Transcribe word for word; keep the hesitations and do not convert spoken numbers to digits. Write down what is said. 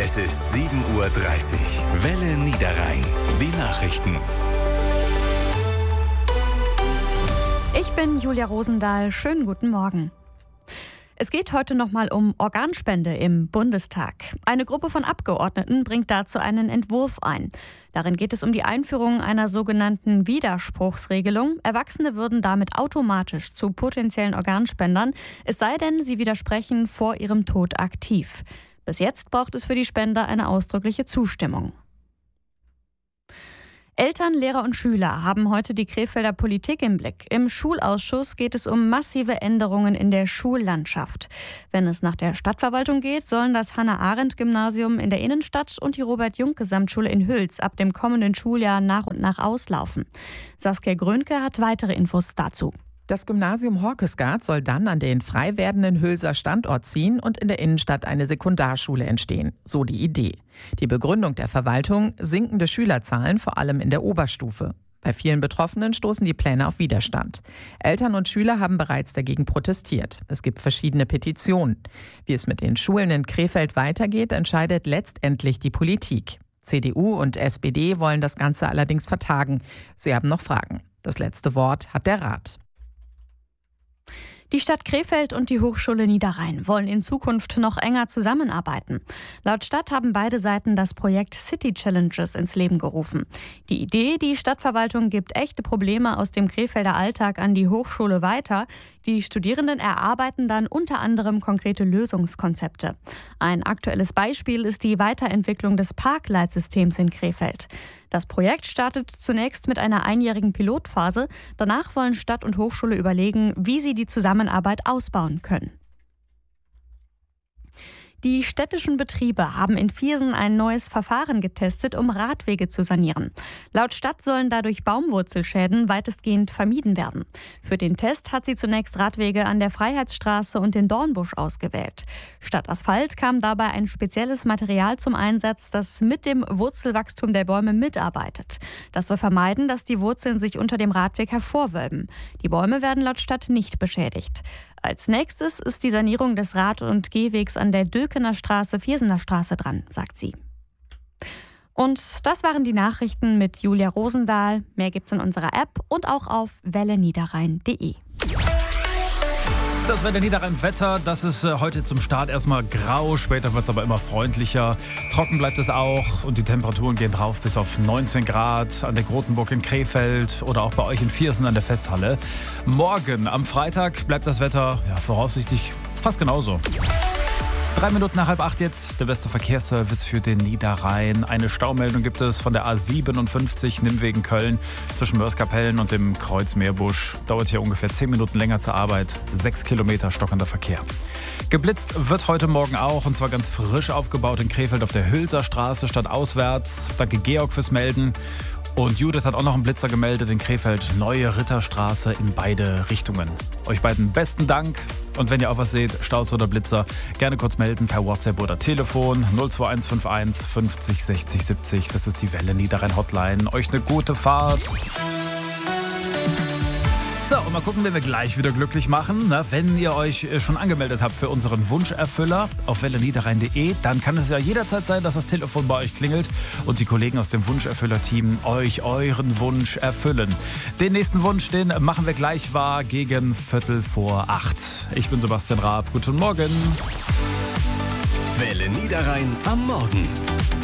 Es ist sieben Uhr dreißig. Welle Niederrhein. Die Nachrichten. Ich bin Julia Rosendahl. Schönen guten Morgen. Es geht heute nochmal um Organspende im Bundestag. Eine Gruppe von Abgeordneten bringt dazu einen Entwurf ein. Darin geht es um die Einführung einer sogenannten Widerspruchsregelung. Erwachsene würden damit automatisch zu potenziellen Organspendern, es sei denn, sie widersprechen vor ihrem Tod aktiv. Bis jetzt braucht es für die Spender eine ausdrückliche Zustimmung. Eltern, Lehrer und Schüler haben heute die Krefelder Politik im Blick. Im Schulausschuss geht es um massive Änderungen in der Schullandschaft. Wenn es nach der Stadtverwaltung geht, sollen das Hannah-Arendt-Gymnasium in der Innenstadt und die Robert-Jung-Gesamtschule in Hüls ab dem kommenden Schuljahr nach und nach auslaufen. Saskia Grönke hat weitere Infos dazu. Das Gymnasium Horkesgaard soll dann an den frei werdenden Hülser Standort ziehen und in der Innenstadt eine Sekundarschule entstehen. So die Idee. Die Begründung der Verwaltung: sinkende Schülerzahlen, vor allem in der Oberstufe. Bei vielen Betroffenen stoßen die Pläne auf Widerstand. Eltern und Schüler haben bereits dagegen protestiert. Es gibt verschiedene Petitionen. Wie es mit den Schulen in Krefeld weitergeht, entscheidet letztendlich die Politik. C D U und S P D wollen das Ganze allerdings vertagen. Sie haben noch Fragen. Das letzte Wort hat der Rat. Die Stadt Krefeld und die Hochschule Niederrhein wollen in Zukunft noch enger zusammenarbeiten. Laut Stadt haben beide Seiten das Projekt City Challenges ins Leben gerufen. Die Idee, die Stadtverwaltung gibt echte Probleme aus dem Krefelder Alltag an die Hochschule weiter. Die Studierenden erarbeiten dann unter anderem konkrete Lösungskonzepte. Ein aktuelles Beispiel ist die Weiterentwicklung des Parkleitsystems in Krefeld. Das Projekt startet zunächst mit einer einjährigen Pilotphase. Danach wollen Stadt und Hochschule überlegen, wie sie die Zusammenarbeit ausbauen können. Die städtischen Betriebe haben in Viersen ein neues Verfahren getestet, um Radwege zu sanieren. Laut Stadt sollen dadurch Baumwurzelschäden weitestgehend vermieden werden. Für den Test hat sie zunächst Radwege an der Freiheitsstraße und den Dornbusch ausgewählt. Statt Asphalt kam dabei ein spezielles Material zum Einsatz, das mit dem Wurzelwachstum der Bäume mitarbeitet. Das soll vermeiden, dass die Wurzeln sich unter dem Radweg hervorwölben. Die Bäume werden laut Stadt nicht beschädigt. Als nächstes ist die Sanierung des Rad- und Gehwegs an der Dülkener Straße, Viersener Straße dran, sagt sie. Und das waren die Nachrichten mit Julia Rosendahl. Mehr gibt's in unserer App und auch auf welle niederrhein punkt de. Das Welle Niederrhein-Wetter, das ist heute zum Start erstmal grau, später wird es aber immer freundlicher. Trocken bleibt es auch und die Temperaturen gehen rauf bis auf neunzehn Grad an der Grotenburg in Krefeld oder auch bei euch in Viersen an der Festhalle. Morgen, am Freitag, bleibt das Wetter ja, voraussichtlich fast genauso. Drei Minuten nach halb acht jetzt, der beste Verkehrsservice für den Niederrhein. Eine Staumeldung gibt es von der A siebenundfünfzig Nimmwegen Köln zwischen Mörs-Kapellen und dem Kreuz Meerbusch. Dauert hier ungefähr zehn Minuten länger zur Arbeit. Sechs Kilometer stockender Verkehr. Geblitzt wird heute Morgen auch, und zwar ganz frisch aufgebaut in Krefeld auf der Hülser Straße statt auswärts. Danke Georg fürs Melden. Und Judith hat auch noch einen Blitzer gemeldet in Krefeld. Neue Ritterstraße in beide Richtungen. Euch beiden besten Dank. Und wenn ihr auch was seht, Staus oder Blitzer, gerne kurz melden per WhatsApp oder Telefon null zwei eins fünf eins fünfzig sechzig siebzig. Das ist die Welle Niederrhein Hotline. Euch eine gute Fahrt. So, und mal gucken, wen wir gleich wieder glücklich machen. Na, wenn ihr euch schon angemeldet habt für unseren Wunscherfüller auf welle niederrhein punkt de, dann kann es ja jederzeit sein, dass das Telefon bei euch klingelt und die Kollegen aus dem Wunscherfüller-Team euch euren Wunsch erfüllen. Den nächsten Wunsch, den machen wir gleich wahr gegen Viertel vor acht. Ich bin Sebastian Raab. Guten Morgen. Welle Niederrhein am Morgen.